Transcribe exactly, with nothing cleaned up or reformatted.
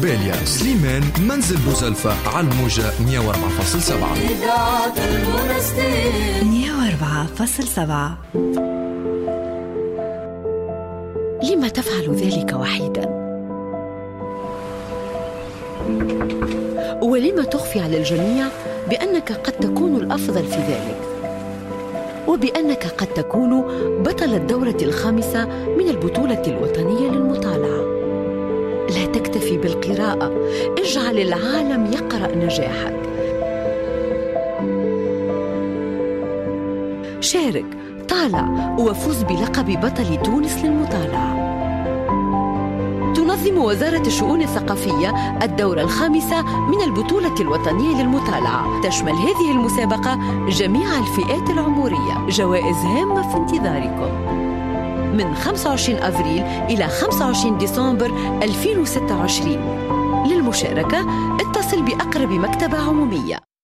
باليا سليمان منزل بوزلفة على الموجة مية وأربعة فاصلة سبعة. مية وأربعة فاصلة سبعة. لما تفعل ذلك وحيدا؟ ولما تخفي على الجميع بأنك قد تكون الأفضل في ذلك، وبأنك قد تكون بطل الدورة الخامسة من البطولة الوطنية للمطالعة؟ لا تكتفي بالقراءة، اجعل العالم يقرأ نجاحك. شارك، طالع، وفوز بلقب بطل تونس للمطالعة. تنظم وزارة الشؤون الثقافية الدورة الخامسة من البطولة الوطنية للمطالعة. تشمل هذه المسابقة جميع الفئات العمرية. جوائز هامة في انتظاركم من خمسة وعشرين أفريل إلى خمسة وعشرين ديسمبر ألفين وستة وعشرين. للمشاركة اتصل بأقرب مكتبة عمومية.